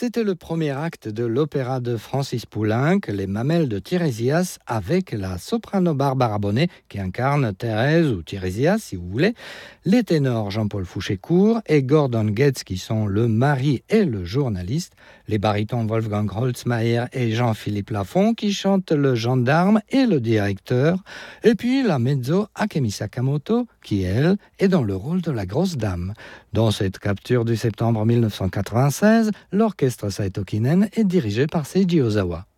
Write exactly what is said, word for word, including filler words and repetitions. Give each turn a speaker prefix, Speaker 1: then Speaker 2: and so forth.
Speaker 1: C'était le premier acte de l'opéra de Francis Poulenc, Les Mamelles de Tirésias, avec la soprano Barbara Bonnet, qui incarne Thérèse ou Tirésias, si vous voulez, les ténors Jean-Paul Fouché-Court et Gordon Getz, qui sont le mari et le journaliste, les barytons Wolfgang Holzmair et Jean-Philippe Lafont, qui chantent le gendarme et le directeur, et puis la mezzo Akemi Sakamoto, qui, elle, est dans le rôle de la grosse dame. Dans cette capture du septembre mille neuf cent quatre-vingt-seize, l'orchestre Saito Kinen est dirigé par Seiji Ozawa.